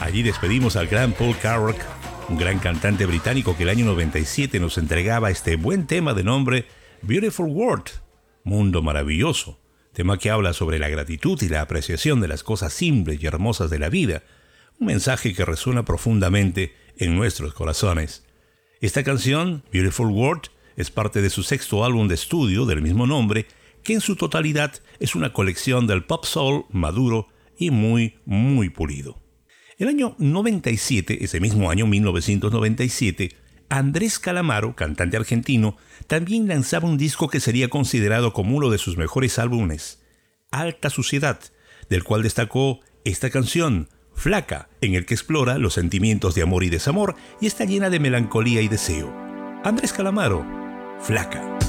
Allí despedimos al gran Paul Carrack, un gran cantante británico que el año 97 nos entregaba este buen tema de nombre Beautiful World, Mundo Maravilloso, tema que habla sobre la gratitud y la apreciación de las cosas simples y hermosas de la vida, un mensaje que resuena profundamente en nuestros corazones. Esta canción, Beautiful World, es parte de su sexto álbum de estudio del mismo nombre, que en su totalidad es una colección del pop soul maduro y muy pulido. El año 97, ese mismo año 1997, Andrés Calamaro, cantante argentino, también lanzaba un disco que sería considerado como uno de sus mejores álbumes, Alta Suciedad, del cual destacó esta canción, Flaca, en el que explora los sentimientos de amor y desamor y está llena de melancolía y deseo. Andrés Calamaro, Flaca.